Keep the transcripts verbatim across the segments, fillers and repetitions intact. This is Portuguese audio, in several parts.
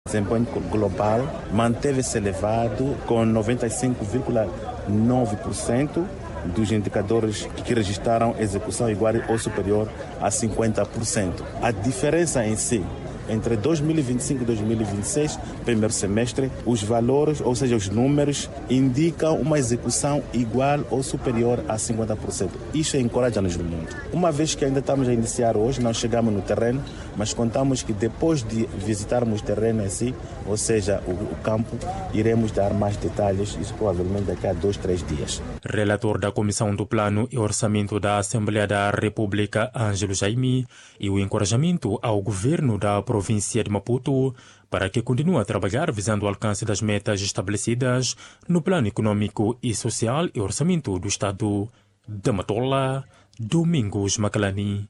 O desempenho global manteve-se elevado com noventa e cinco vírgula nove por cento dos indicadores que registraram execução igual ou superior a cinquenta por cento. A diferença em si, entre dois mil e vinte e cinco e dois mil e vinte e seis, primeiro semestre, os valores, ou seja, os números, indicam uma execução igual ou superior a cinquenta por cento. Isto encoraja-nos no mundo. Uma vez que ainda estamos a iniciar hoje, não chegamos no terreno, mas contamos que depois de visitarmos o terreno em si, ou seja, o, o campo, iremos dar mais detalhes, isso provavelmente daqui a dois, três dias. Relator da Comissão do Plano e Orçamento da Assembleia da República, Ângelo Jaime, e o encorajamento ao governo da província de Maputo para que continue a trabalhar visando o alcance das metas estabelecidas no plano econômico e social e orçamento do Estado. Da Matola, Domingos Macalani.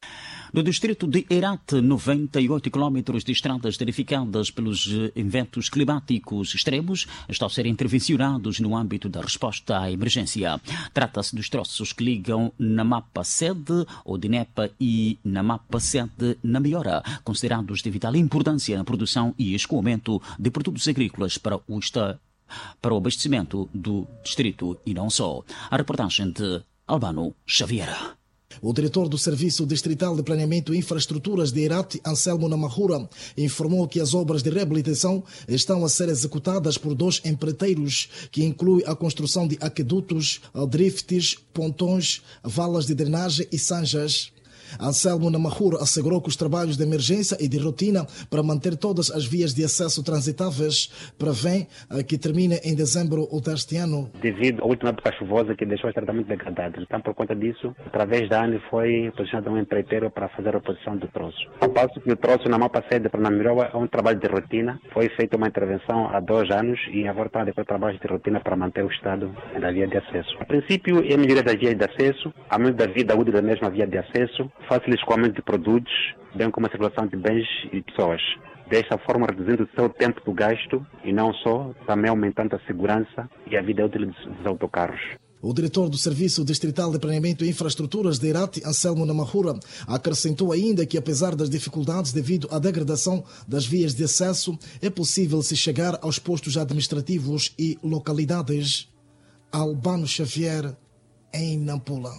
No distrito de Herat, noventa e oito quilómetros de estradas danificadas pelos eventos climáticos extremos estão a ser intervencionados no âmbito da resposta à emergência. Trata-se dos troços que ligam Namapa Sede ou Dinepa e Namapa Sede na Miora, considerados de vital importância na produção e escoamento de produtos agrícolas para o Estado, para o abastecimento do distrito e não só. A reportagem de Albano Xavier. O diretor do Serviço Distrital de Planeamento e Infraestruturas de Herat, Anselmo Namahura, informou que as obras de reabilitação estão a ser executadas por dois empreiteiros, que inclui a construção de aquedutos, drifts, pontões, valas de drenagem e sanjas. Anselmo Namahura assegurou que os trabalhos de emergência e de rotina para manter todas as vias de acesso transitáveis prevêem que termine em dezembro deste ano. Devido à última época chuvosa que deixou os tratamentos degradados, então por conta disso, através da A N E foi posicionado um empreiteiro para fazer a reposição do troço. Ao passo que o troço na Mapa Sede para Namiroa é um trabalho de rotina, foi feita uma intervenção há dois anos e agora está depois trabalhos de rotina para manter o estado da via de acesso. A princípio é a melhoria da via de acesso, aumento da vida útil da mesma via de acesso, fácil escoamento de produtos, bem como a circulação de bens e pessoas. Desta forma, reduzindo o seu tempo do gasto e não só, também aumentando a segurança e a vida útil dos autocarros. O diretor do Serviço Distrital de Planeamento e Infraestruturas de Herat, Anselmo Namahura, acrescentou ainda que, apesar das dificuldades devido à degradação das vias de acesso, é possível se chegar aos postos administrativos e localidades. Albano Xavier, em Nampula.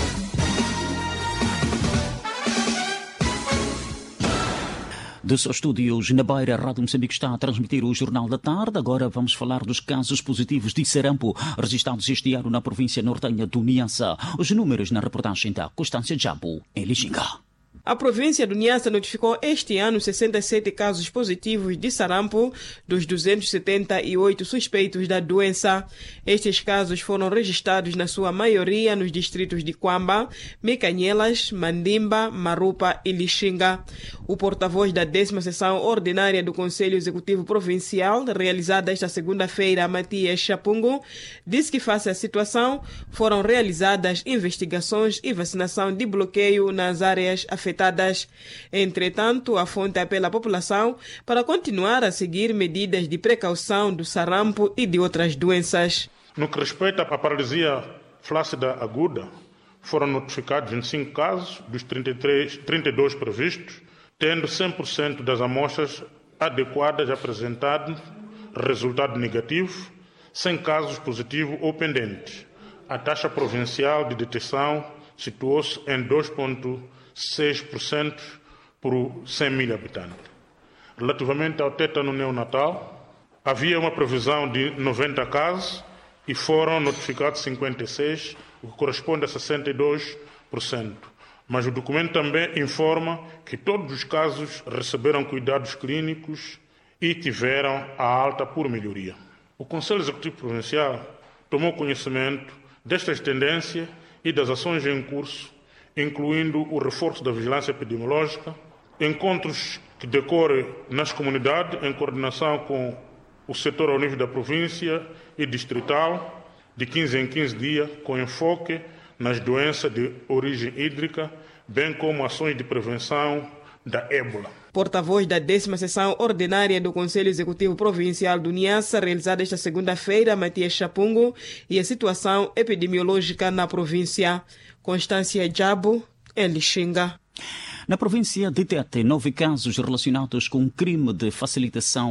De seus estúdios na Beira, a Rádio Moçambique está a transmitir o Jornal da Tarde. Agora vamos falar dos casos positivos de sarampo registrados este ano na província nortenha do Niassa. Os números na reportagem da Constância Jabo, em Lixinga. A província do Niassa notificou este ano sessenta e sete casos positivos de sarampo dos duzentos e setenta e oito suspeitos da doença. Estes casos foram registrados na sua maioria nos distritos de Quamba, Mecanhelas, Mandimba, Marupa e Lixinga. O porta-voz da décima sessão ordinária do Conselho Executivo Provincial, realizada esta segunda-feira, Matias Chapungo, disse que face à situação foram realizadas investigações e vacinação de bloqueio nas áreas afetadas. Entretanto, a fonte apela à população para continuar a seguir medidas de precaução do sarampo e de outras doenças. No que respeita à paralisia flácida aguda, foram notificados vinte e cinco casos dos trinta e três, trinta e dois previstos, tendo cem por cento das amostras adequadas apresentado resultado negativo, sem casos positivos ou pendentes. A taxa provincial de detecção situou-se em dois vírgula seis por cento por cem mil habitantes. Relativamente ao tétano neonatal, havia uma previsão de noventa casos e foram notificados cinquenta e seis, o que corresponde a sessenta e dois por cento. Mas o documento também informa que todos os casos receberam cuidados clínicos e tiveram a alta por melhoria. O Conselho Executivo Provincial tomou conhecimento destas tendências e das ações em curso, incluindo o reforço da vigilância epidemiológica, encontros que decorrem nas comunidades em coordenação com o setor ao nível da província e distrital, de quinze em quinze dias, com enfoque nas doenças de origem hídrica, bem como ações de prevenção da ébola. Porta-voz da décima sessão ordinária do Conselho Executivo Provincial do Niassa, realizada esta segunda-feira, Matias Chapungo, e a situação epidemiológica na província. Constância Jabo, em Lixinga. Na província de Tete, nove casos relacionados com crime de facilitação